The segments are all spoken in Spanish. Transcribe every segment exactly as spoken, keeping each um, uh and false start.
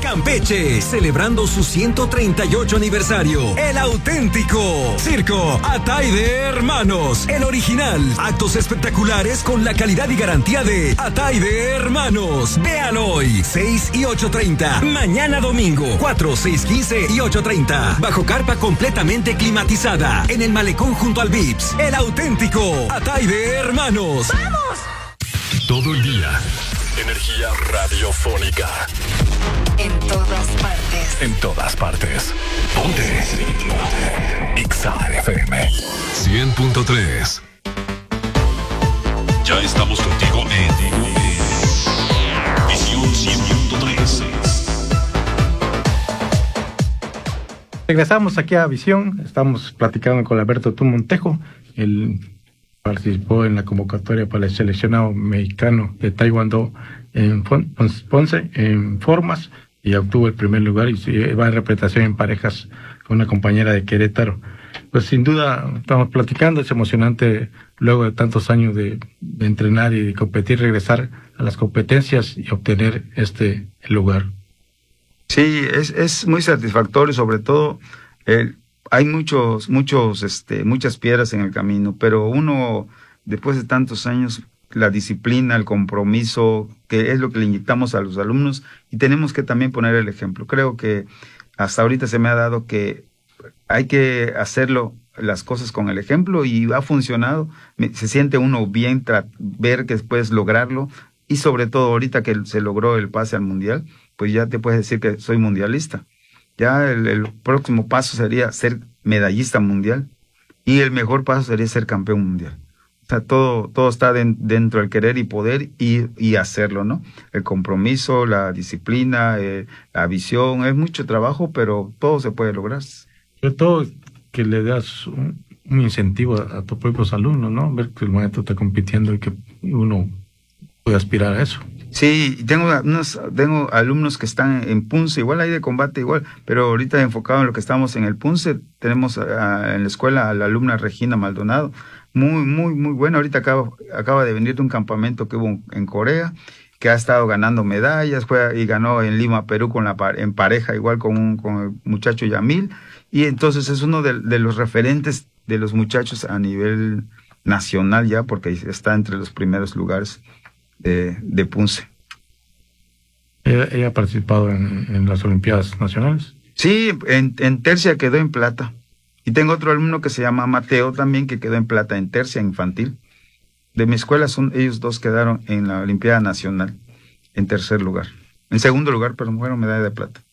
Campeche, celebrando su ciento treinta y ocho aniversario. El auténtico Circo Atay de Hermanos, el original. Actos espectaculares con la calidad y garantía de Atay de Hermanos. Véalo hoy, seis y ocho treinta. Mañana domingo, cuatro, seis, quince y ocho treinta. Bajo carpa completamente climatizada. En el malecón junto al Vips. El auténtico Atay de Hermanos. ¡Vamos! Todo el día. Energía radiofónica. En todas partes. En todas partes. Ponte. Ixa F M cien punto tres. Ya estamos contigo en Visión cien punto tres. Regresamos aquí a Visión. Estamos platicando con Alberto Tu Montejo. Él participó en la convocatoria para el seleccionado mexicano de Taekwondo en Ponce, en formas, y obtuvo el primer lugar y va en representación en parejas con una compañera de Querétaro. Pues sin duda estamos platicando, es emocionante luego de tantos años de, de entrenar y de competir, regresar a las competencias y obtener este lugar. Sí, es, es muy satisfactorio, sobre todo eh, hay muchos, muchos, este, muchas piedras en el camino, pero uno, después de tantos años, la disciplina, el compromiso, que es lo que le inyectamos a los alumnos, y tenemos que también poner el ejemplo. Creo que hasta ahorita se me ha dado que hay que hacerlo, las cosas con el ejemplo, y ha funcionado. Se siente uno bien tra- ver que puedes lograrlo, y sobre todo ahorita que se logró el pase al mundial, pues ya te puedes decir que soy mundialista. Ya el, el próximo paso sería ser medallista mundial, y el mejor paso sería ser campeón mundial. O sea, todo, todo está de, dentro del querer y poder y, y hacerlo, ¿no? El compromiso, la disciplina, eh, la visión, es mucho trabajo, pero todo se puede lograr. Sobre todo que le das un, un incentivo a, a tus propios alumnos, ¿no? Ver que el maestro está compitiendo y que uno puede aspirar a eso. Sí, tengo unos, tengo alumnos que están en Punce, igual hay de combate igual, pero ahorita enfocado en lo que estamos en el Punce, tenemos a, en la escuela a la alumna Regina Maldonado, muy, muy, muy buena. Ahorita acaba, acaba de venir de un campamento que hubo en Corea, que ha estado ganando medallas, fue y ganó en Lima, Perú, con la en pareja, igual con, un, con el muchacho Yamil, y entonces es uno de, de los referentes de los muchachos a nivel nacional ya, porque está entre los primeros lugares de, de Punce. ¿Ella, ella ha participado en, en las Olimpiadas Nacionales? Sí, en, en tercia quedó en plata. Y tengo otro alumno que se llama Mateo también, que quedó en plata en tercia infantil. De mi escuela son ellos dos quedaron en la Olimpiada Nacional en tercer lugar. En segundo lugar, pero fueron medalla de plata.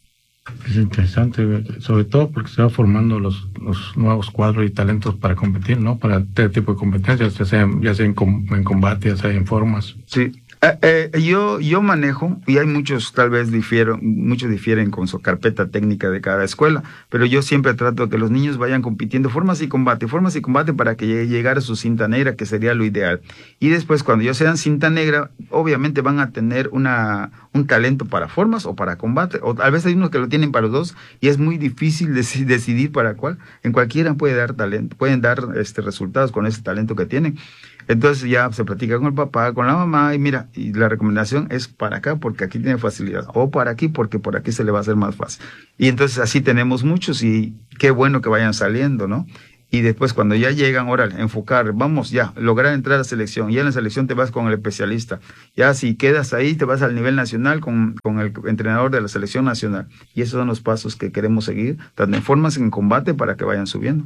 Es interesante, sobre todo porque se va formando los, los nuevos cuadros y talentos para competir, ¿no? Para este tipo de competencias, ya sea, ya sea en, com, en combate, ya sea en formas. Sí. Eh, eh, yo, yo manejo, y hay muchos tal vez difieren, muchos difieren con su carpeta técnica de cada escuela, pero yo siempre trato de que los niños vayan compitiendo formas y combate, formas y combate para que llegue, llegar a su cinta negra, que sería lo ideal. Y después, cuando ellos sean cinta negra, obviamente van a tener una, un talento para formas o para combate, o tal vez hay unos que lo tienen para los dos, y es muy difícil dec- decidir para cuál. En cualquiera puede dar talento, pueden dar este resultados con ese talento que tienen. Entonces ya se platica con el papá, con la mamá, y mira, y la recomendación es para acá porque aquí tiene facilidad, o para aquí porque por aquí se le va a hacer más fácil. Y entonces así tenemos muchos, y qué bueno que vayan saliendo, ¿no? Y después cuando ya llegan, órale, enfocar, vamos ya, lograr entrar a la selección, y en la selección te vas con el especialista. Ya si quedas ahí, te vas al nivel nacional con, con el entrenador de la selección nacional. Y esos son los pasos que queremos seguir, tanto en formas en combate para que vayan subiendo.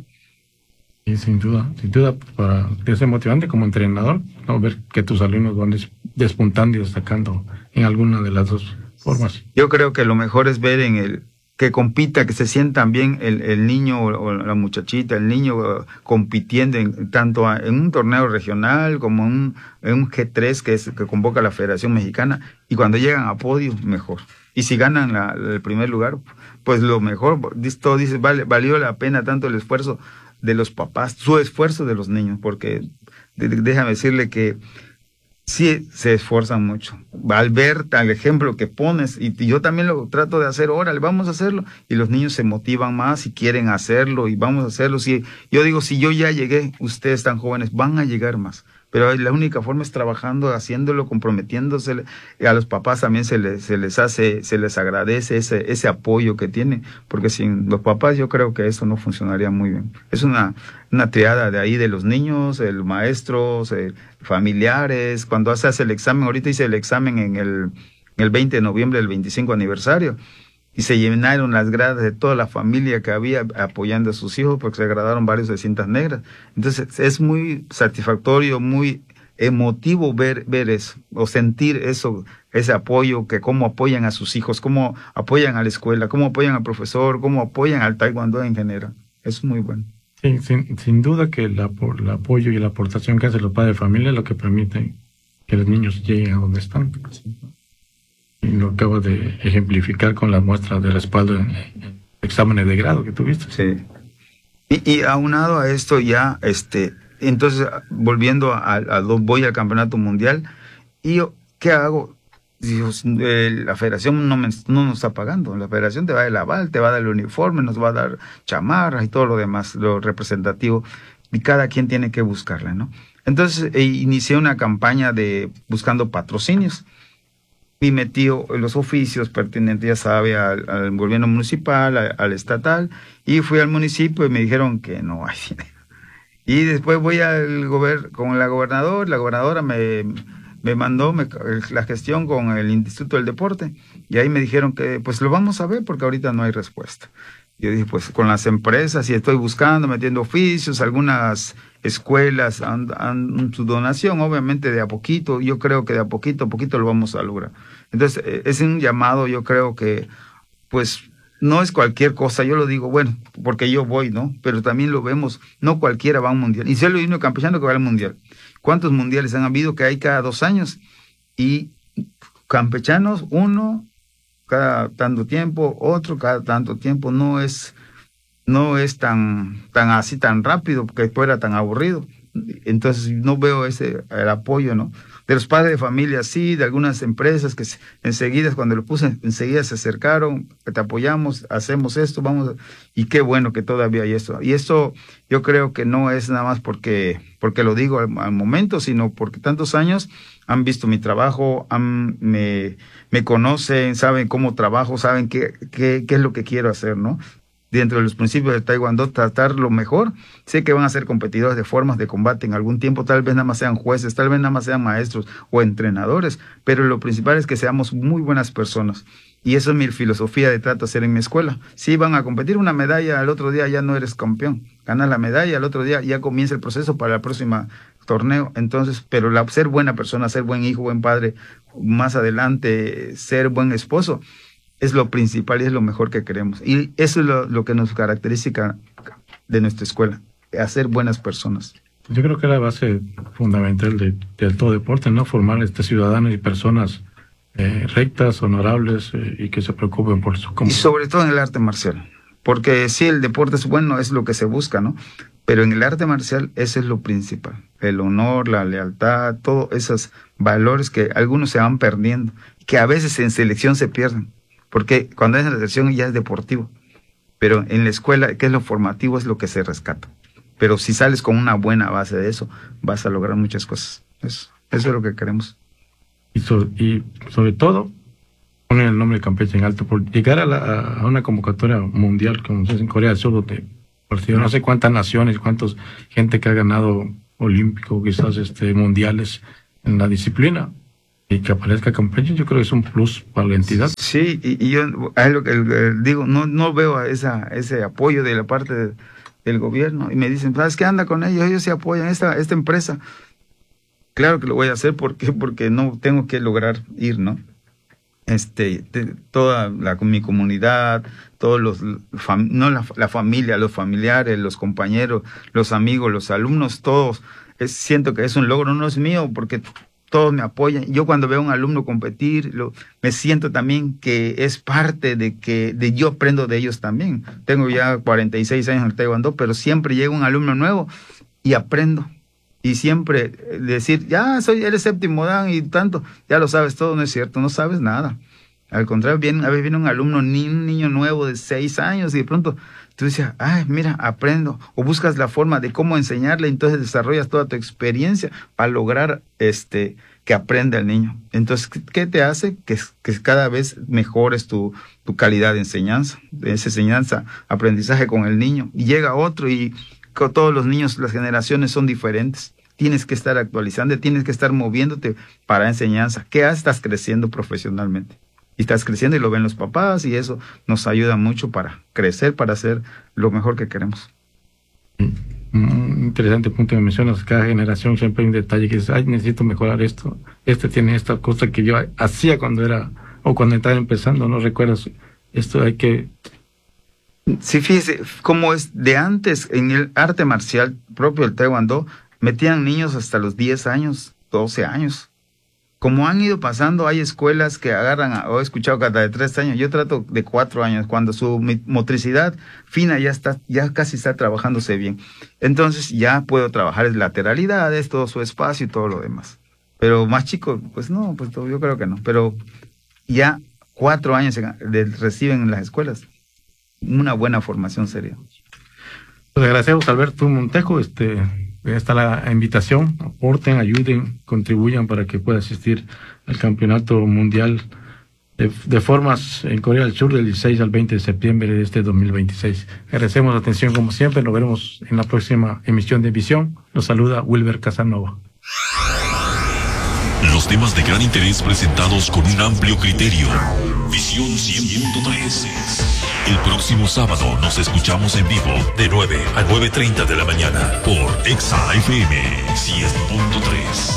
Y sin duda, sin duda, para que sea motivante como entrenador, ¿no? Ver que tus alumnos van des, despuntando y destacando en alguna de las dos formas. Yo creo que lo mejor es ver en el que compita, que se sientan bien el, el niño o, o la muchachita, el niño uh, compitiendo en, tanto a, en un torneo regional como en un, en un G tres que, es, que convoca la Federación Mexicana, y cuando llegan a podio, mejor. Y si ganan la, el primer lugar, pues lo mejor. Todo dice, vale, valió la pena tanto el esfuerzo de los papás, su esfuerzo de los niños, porque de, déjame decirle que sí se esfuerzan mucho. Al ver el ejemplo que pones, y, y yo también lo trato de hacer, órale, vamos a hacerlo, y los niños se motivan más y quieren hacerlo, y vamos a hacerlo. Si, yo digo, si yo ya llegué, ustedes tan jóvenes van a llegar más, pero la única forma es trabajando, haciéndolo, comprometiéndose. A los papás también se les, se les hace, se les agradece ese, ese apoyo que tienen, porque sin los papás yo creo que eso no funcionaría muy bien. Es una, una triada de ahí de los niños, el maestros, el familiares. Cuando haces el examen, ahorita hice el examen en el, en el veinte de noviembre del veinticinco aniversario, y se llenaron las gradas de toda la familia que había apoyando a sus hijos, porque se graduaron varios de cintas negras. Entonces es muy satisfactorio, muy emotivo ver, ver eso, o sentir eso, ese apoyo, que cómo apoyan a sus hijos, cómo apoyan a la escuela, cómo apoyan al profesor, cómo apoyan al taekwondo en general. Es muy bueno. Sí, sin, sin duda que el, el apoyo y la aportación que hacen los padres de familia es lo que permite que los niños lleguen a donde están. Y lo acabo de ejemplificar con las muestras de respaldo en exámenes de grado que tuviste. Sí. Y, y aunado a esto ya, este, entonces, volviendo a, a, voy al campeonato mundial, y yo, ¿qué hago? Dios, eh, la federación no, me, no nos está pagando, la federación te va a dar el aval, te va a dar el uniforme, nos va a dar chamarras y todo lo demás, lo representativo, y cada quien tiene que buscarla, ¿no? Entonces, eh, inicié una campaña de buscando patrocinios, y metí los oficios pertinentes, ya sabe, al, al gobierno municipal, al, al estatal, y fui al municipio y me dijeron que no hay dinero. Y después voy al gober, con la gobernadora, la gobernadora me, me mandó me, la gestión con el Instituto del Deporte, y ahí me dijeron que pues lo vamos a ver porque ahorita no hay respuesta. Yo dije, pues con las empresas, y estoy buscando, metiendo oficios, algunas escuelas han, han su donación, obviamente de a poquito, yo creo que de a poquito a poquito lo vamos a lograr. Entonces, es un llamado, yo creo que, pues, no es cualquier cosa, yo lo digo, bueno, porque yo voy, ¿no? Pero también lo vemos, no cualquiera va a un mundial, y si es lo mismo campechano que va al mundial. ¿Cuántos mundiales han habido que hay cada dos años? Y campechanos, uno cada tanto tiempo, otro cada tanto tiempo, no es no es tan tan así tan rápido, porque fuera tan aburrido. Entonces no veo ese el apoyo, ¿no? De los padres de familia, sí, de algunas empresas que se, enseguida, cuando lo puse, enseguida se acercaron, te apoyamos, hacemos esto, vamos, a, y qué bueno que todavía hay esto. Y esto yo creo que no es nada más porque porque lo digo al, al momento, sino porque tantos años han visto mi trabajo, han, me, me conocen, saben cómo trabajo, saben qué, qué, qué es lo que quiero hacer, ¿no? Dentro de los principios del taekwondo, tratar lo mejor. Sé que van a ser competidores de formas de combate en algún tiempo, tal vez nada más sean jueces, tal vez nada más sean maestros o entrenadores, pero lo principal es que seamos muy buenas personas. Y eso es mi filosofía de trato de hacer en mi escuela. Si van a competir una medalla, al otro día ya no eres campeón. Ganas la medalla, al otro día ya comienza el proceso para la próxima torneo. Entonces, pero la, ser buena persona, ser buen hijo, buen padre, más adelante, ser buen esposo, es lo principal y es lo mejor que queremos. Y eso es lo, lo que nos caracteriza de nuestra escuela, hacer buenas personas. Yo creo que es la base fundamental de, de todo deporte, ¿no? Formar este ciudadanos y personas eh, rectas, honorables eh, y que se preocupen por su comunidad. Y sobre todo en el arte marcial, porque sí, el deporte es bueno, es lo que se busca, ¿no? Pero en el arte marcial eso es lo principal, el honor, la lealtad, todos esos valores que algunos se van perdiendo, que a veces en selección se pierden. Porque cuando es en la selección ya es deportivo, pero en la escuela, que es lo formativo, es lo que se rescata. Pero si sales con una buena base de eso, vas a lograr muchas cosas. Eso, eso es lo que queremos. Y, so, y sobre todo, poner el nombre de Campeche en alto, por llegar a, la, a una convocatoria mundial, como se dice en Corea del Sur, de, por si no sé cuántas naciones, cuántos gente que ha ganado olímpico, quizás este mundiales en la disciplina. Y que aparezca Campeche, yo creo que es un plus para la entidad. Sí, y, y yo es lo que eh, digo, no no veo esa ese apoyo de la parte de, del gobierno. Y me dicen, ¿sabes qué anda con ellos? Ellos se apoyan, esta esta empresa. Claro que lo voy a hacer, ¿por qué? Porque no tengo que lograr ir, ¿no? Este, de, toda la, mi comunidad, todos los, fam, no la, la familia, los familiares, los compañeros, los amigos, los alumnos, todos, es, siento que es un logro, no es mío, porque todos me apoyan. Yo cuando veo a un alumno competir, lo, me siento también que es parte de que de yo aprendo de ellos también. Tengo ya cuarenta y seis años en el taekwondo, pero siempre llega un alumno nuevo y aprendo. Y siempre decir, ya soy el séptimo dan y tanto, ya lo sabes todo, no es cierto, no sabes nada. Al contrario, viene, a veces viene un alumno, ni un niño nuevo de seis años y de pronto Tú decías, ay, mira, aprendo, o buscas la forma de cómo enseñarle, entonces desarrollas toda tu experiencia para lograr este que aprenda el niño. Entonces, ¿qué te hace? Que, que cada vez mejores tu, tu calidad de enseñanza, de esa enseñanza, aprendizaje con el niño. Y llega otro y con todos los niños, las generaciones son diferentes. Tienes que estar actualizando, tienes que estar moviéndote para enseñanza. ¿Qué haces? Estás creciendo profesionalmente. Y estás creciendo y lo ven los papás y eso nos ayuda mucho para crecer, para hacer lo mejor que queremos. Un interesante punto que mencionas. Cada generación siempre hay un detalle que dice, ay, necesito mejorar esto. Este tiene esta cosa que yo hacía cuando era, o cuando estaba empezando, ¿no recuerdas? Esto hay que... Sí, fíjese, como es de antes, en el arte marcial propio del Taekwondo, metían niños hasta los diez años, doce años. Como han ido pasando, hay escuelas que agarran, a, o he escuchado que hasta de tres años, yo trato de cuatro años, cuando su motricidad fina ya está, ya casi está trabajándose bien. Entonces ya puedo trabajar en lateralidades, todo su espacio y todo lo demás. Pero más chico, pues no, pues yo creo que no. Pero ya cuatro años de, reciben en las escuelas. Una buena formación sería. Pues agradecemos a Alberto Montejo, este... Ahí está la invitación, aporten, ayuden, contribuyan para que pueda asistir al Campeonato Mundial de, de Formas en Corea del Sur del dieciséis al veinte de septiembre de este dos mil veintiséis. Agradecemos la atención como siempre, nos veremos en la próxima emisión de Visión. Nos saluda Wilber Casanova. Los temas de gran interés presentados con un amplio criterio. Visión cien punto tres. El próximo sábado nos escuchamos en vivo de nueve a nueve treinta de la mañana por Exa F M cien punto tres.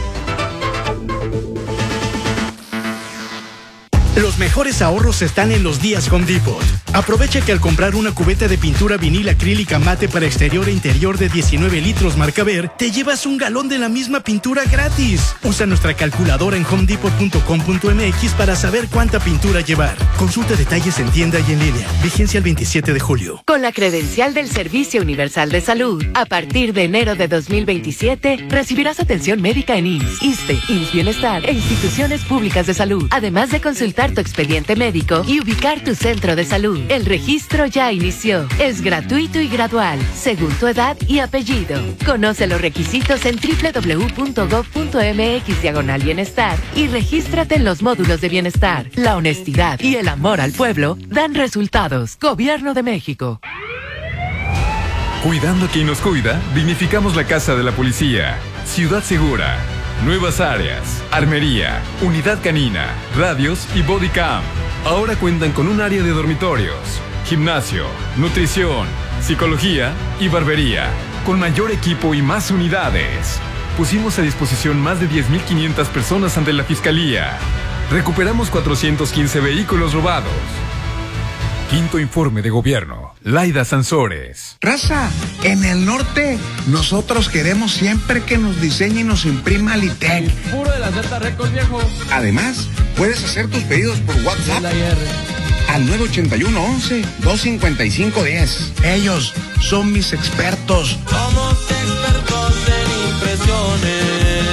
Los mejores ahorros están en los días Home Depot. Aprovecha que al comprar una cubeta de pintura vinil acrílica mate para exterior e interior de diecinueve litros marca Ver, te llevas un galón de la misma pintura gratis. Usa nuestra calculadora en home depot punto com punto m x para saber cuánta pintura llevar. Consulta detalles en tienda y en línea. Vigencia el veintisiete de julio. Con la credencial del Servicio Universal de Salud, a partir de enero de dos mil veintisiete, recibirás atención médica en I M S S, ISSSTE, I M S S Bienestar e instituciones públicas de salud, además de consultar tu expediente médico y ubicar tu centro de salud. El registro ya inició. Es gratuito y gradual, según tu edad y apellido. Conoce los requisitos en doble u doble u doble u punto gov punto m x diagonal bienestar y regístrate en los módulos de bienestar. La honestidad y el amor al pueblo dan resultados. Gobierno de México. Cuidando a quien nos cuida, dignificamos la casa de la policía. Ciudad Segura. Nuevas áreas, armería, unidad canina, radios y body cam. Ahora cuentan con un área de dormitorios, gimnasio, nutrición, psicología y barbería, con mayor equipo y más unidades. Pusimos a disposición más de diez mil quinientas personas ante la Fiscalía. Recuperamos cuatrocientos quince vehículos robados. Quinto informe de gobierno. Laida Sansores. Raza, en el norte, nosotros queremos siempre que nos diseñe y nos imprima Litec. Puro de la Z Record, viejo. Además, puedes hacer tus pedidos por WhatsApp al nueve ochenta y uno once dos cincuenta y cinco diez. Ellos son mis expertos. Somos expertos en impresiones.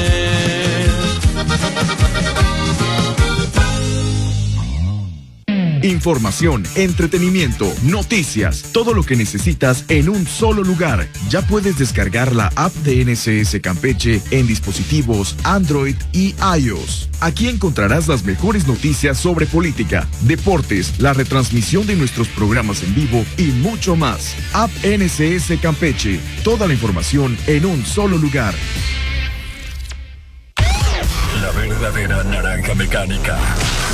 Información, entretenimiento, noticias, todo lo que necesitas en un solo lugar. Ya puedes descargar la app de N S S Campeche en dispositivos Android y iOS. Aquí encontrarás las mejores noticias sobre política, deportes, la retransmisión de nuestros programas en vivo y mucho más. App N S S Campeche. Toda la información en un solo lugar. La verdadera naranja mecánica.